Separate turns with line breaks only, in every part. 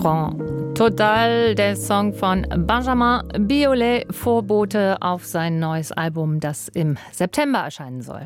Grand Total, der Song von Benjamin Biolay, Vorbote auf sein neues Album, das im September erscheinen soll.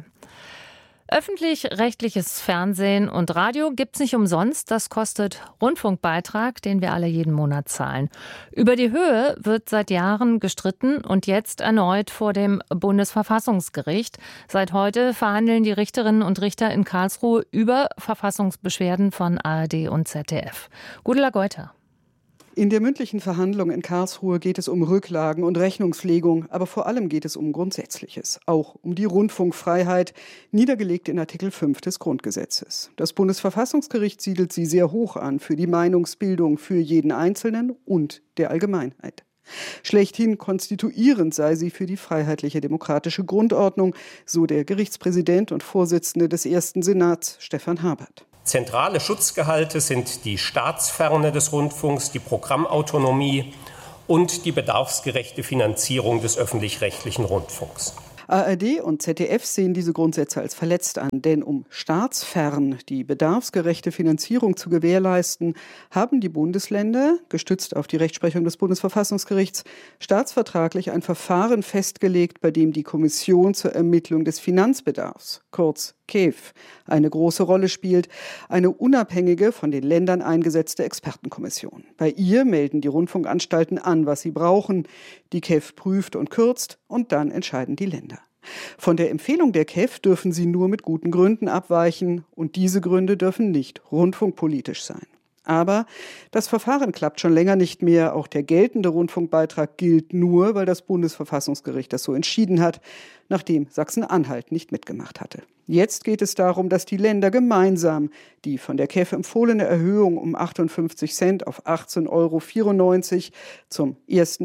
Öffentlich-rechtliches Fernsehen und Radio gibt's nicht umsonst. Das kostet Rundfunkbeitrag, den wir alle jeden Monat zahlen. Über die Höhe wird seit Jahren gestritten und jetzt erneut vor dem Bundesverfassungsgericht. Seit heute verhandeln die Richterinnen und Richter in Karlsruhe über Verfassungsbeschwerden von ARD und ZDF. Gudula Geuter.
In der mündlichen Verhandlung in Karlsruhe geht es um Rücklagen und Rechnungslegung, aber vor allem geht es um Grundsätzliches, auch um die Rundfunkfreiheit, niedergelegt in Artikel 5 des Grundgesetzes. Das Bundesverfassungsgericht siedelt sie sehr hoch an für die Meinungsbildung für jeden Einzelnen und der Allgemeinheit. Schlechthin konstituierend sei sie für die freiheitliche demokratische Grundordnung, so der Gerichtspräsident und Vorsitzende des ersten Senats, Stefan Habert.
Zentrale Schutzgehalte sind die Staatsferne des Rundfunks, die Programmautonomie und die bedarfsgerechte Finanzierung des öffentlich-rechtlichen Rundfunks.
ARD und ZDF sehen diese Grundsätze als verletzt an, denn um staatsfern die bedarfsgerechte Finanzierung zu gewährleisten, haben die Bundesländer, gestützt auf die Rechtsprechung des Bundesverfassungsgerichts, staatsvertraglich ein Verfahren festgelegt, bei dem die Kommission zur Ermittlung des Finanzbedarfs, kurz KEF, eine große Rolle spielt, eine unabhängige, von den Ländern eingesetzte Expertenkommission. Bei ihr melden die Rundfunkanstalten an, was sie brauchen. Die KEF prüft und kürzt und dann entscheiden die Länder. Von der Empfehlung der KEF dürfen sie nur mit guten Gründen abweichen und diese Gründe dürfen nicht rundfunkpolitisch sein. Aber das Verfahren klappt schon länger nicht mehr. Auch der geltende Rundfunkbeitrag gilt nur, weil das Bundesverfassungsgericht das so entschieden hat, nachdem Sachsen-Anhalt nicht mitgemacht hatte. Jetzt geht es darum, dass die Länder gemeinsam die von der KEF empfohlene Erhöhung um 58 Cent auf 18,94 € zum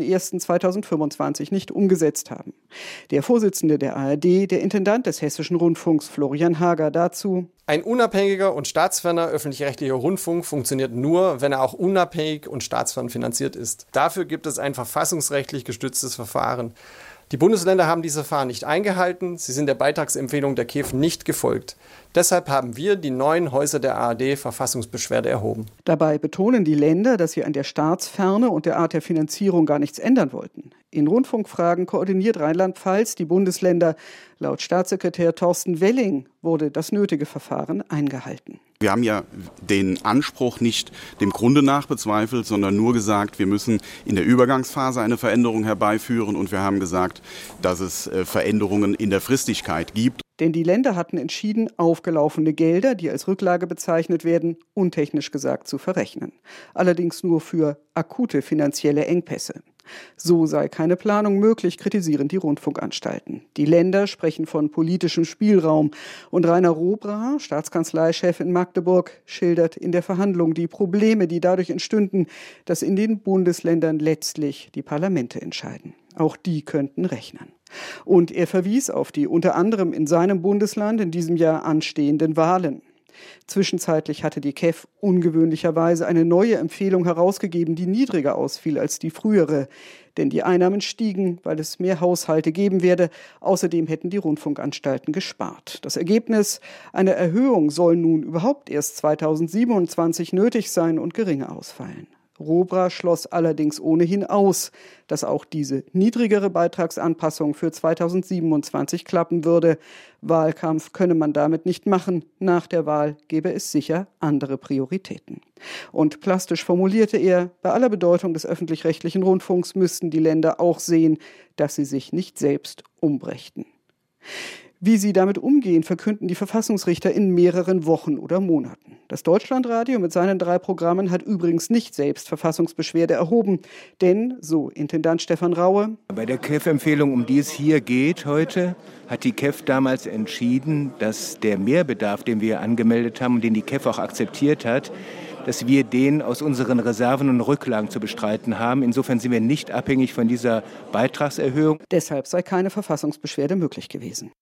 01.01.2025 nicht umgesetzt haben. Der Vorsitzende der ARD, der Intendant des Hessischen Rundfunks, Florian Hager, dazu:
Ein unabhängiger und staatsferner öffentlich-rechtlicher Rundfunk funktioniert nur, wenn er auch unabhängig und staatsfern finanziert ist. Dafür gibt es ein verfassungsrechtlich gestütztes Verfahren. Die Bundesländer haben dieses Verfahren nicht eingehalten, sie sind der Beitragsempfehlung der KEF nicht gefolgt. Deshalb haben wir die 9 Häuser der ARD Verfassungsbeschwerde erhoben.
Dabei betonen die Länder, dass sie an der Staatsferne und der Art der Finanzierung gar nichts ändern wollten. In Rundfunkfragen koordiniert Rheinland-Pfalz die Bundesländer. Laut Staatssekretär Thorsten Welling wurde das nötige Verfahren eingehalten.
Wir haben ja den Anspruch nicht dem Grunde nach bezweifelt, sondern nur gesagt, wir müssen in der Übergangsphase eine Veränderung herbeiführen und wir haben gesagt, dass es Veränderungen in der Fristigkeit gibt.
Denn die Länder hatten entschieden, aufgelaufene Gelder, die als Rücklage bezeichnet werden, untechnisch gesagt zu verrechnen. Allerdings nur für akute finanzielle Engpässe. So sei keine Planung möglich, kritisieren die Rundfunkanstalten. Die Länder sprechen von politischem Spielraum. Und Rainer Robra, Staatskanzleichef in Magdeburg, schildert in der Verhandlung die Probleme, die dadurch entstünden, dass in den Bundesländern letztlich die Parlamente entscheiden. Auch die könnten rechnen. Und er verwies auf die unter anderem in seinem Bundesland in diesem Jahr anstehenden Wahlen. Zwischenzeitlich hatte die KEF ungewöhnlicherweise eine neue Empfehlung herausgegeben, die niedriger ausfiel als die frühere. Denn die Einnahmen stiegen, weil es mehr Haushalte geben werde. Außerdem hätten die Rundfunkanstalten gespart. Das Ergebnis: eine Erhöhung soll nun überhaupt erst 2027 nötig sein und geringer ausfallen. Robra schloss allerdings ohnehin aus, dass auch diese niedrigere Beitragsanpassung für 2027 klappen würde. Wahlkampf könne man damit nicht machen. Nach der Wahl gäbe es sicher andere Prioritäten. Und plastisch formulierte er, bei aller Bedeutung des öffentlich-rechtlichen Rundfunks müssten die Länder auch sehen, dass sie sich nicht selbst umbrächten. Wie sie damit umgehen, verkünden die Verfassungsrichter in mehreren Wochen oder Monaten. Das Deutschlandradio mit seinen 3 Programmen hat übrigens nicht selbst Verfassungsbeschwerde erhoben. Denn, so Intendant Stefan Raue:
Bei der KEF-Empfehlung, um die es hier geht heute, hat die KEF damals entschieden, dass der Mehrbedarf, den wir angemeldet haben und den die KEF auch akzeptiert hat, dass wir den aus unseren Reserven und Rücklagen zu bestreiten haben. Insofern sind wir nicht abhängig von dieser Beitragserhöhung.
Deshalb sei keine Verfassungsbeschwerde möglich gewesen.